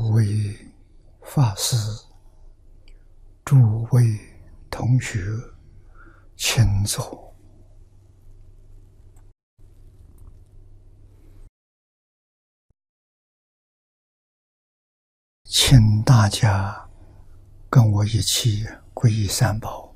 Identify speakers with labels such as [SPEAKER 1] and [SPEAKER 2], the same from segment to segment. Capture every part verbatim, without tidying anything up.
[SPEAKER 1] 位法师、诸位同学，请坐。请大家跟我一起皈依三宝。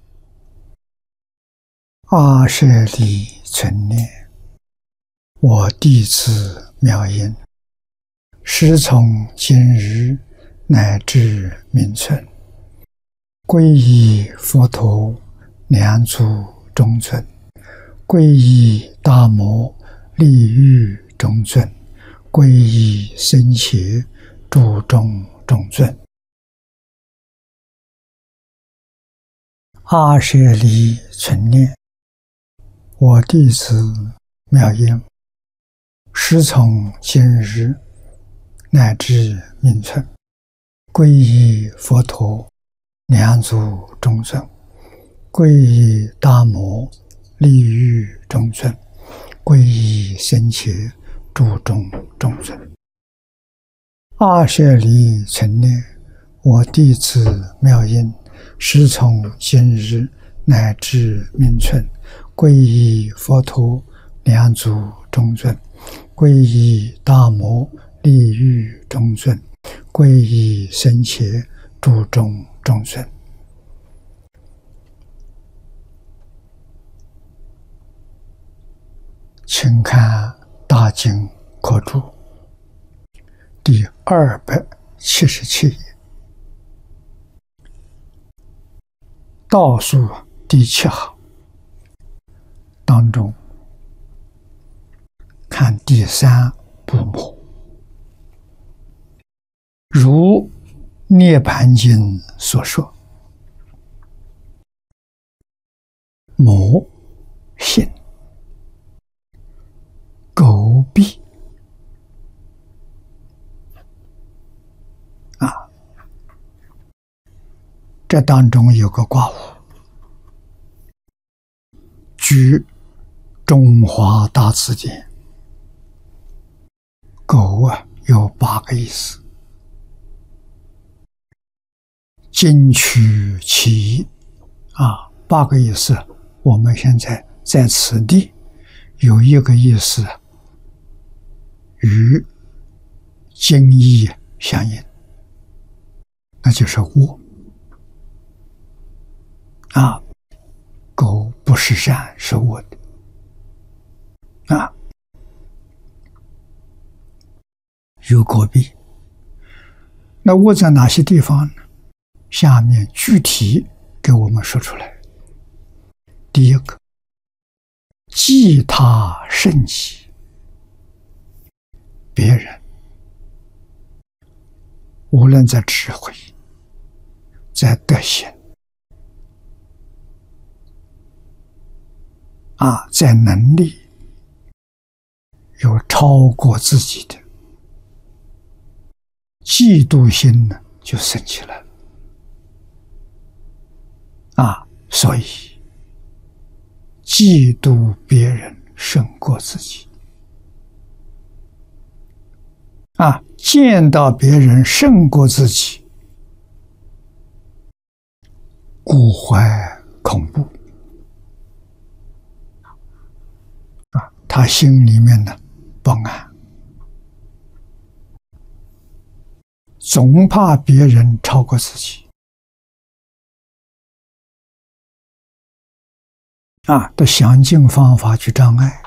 [SPEAKER 1] 阿舍利存念，我弟子妙音，师从今日乃至明存，皈依佛陀两祖中尊，皈依大摩利欲中尊，皈依僧伽诸众中尊。阿舍利存念，我弟子妙音，师从今日乃至明存，皈依佛陀两祖中尊，皈依大摩利欲中尊，皈依僧伽诸众中尊。阿舍利存念，我弟子妙音，师从今日乃至明存，皈依佛陀两祖中尊，皈依大摩利欲中尊，皈依僧伽诸众中尊。请看大经科注第二百七十七页，倒数第七行当中，看第三部末，如涅盘经所说，魔性狗闭啊，这当中有个卦物，据中华大辞典，狗啊有八个意思，今取其一啊，八个意思，我们现在在此地有一个意思与经义相应，那就是恶啊，狗不是善是恶的啊，有狗闭。那恶在哪些地方呢？下面具体给我们说出来。第一个，忌他甚己，别人无论在智慧、在德行啊，在能力有超过自己的，嫉妒心呢就生起来了啊，所以嫉妒别人胜过自己啊，见到别人胜过自己，故怀恐怖啊，他心里面的不安，总怕别人超过自己啊，都想尽方法去障碍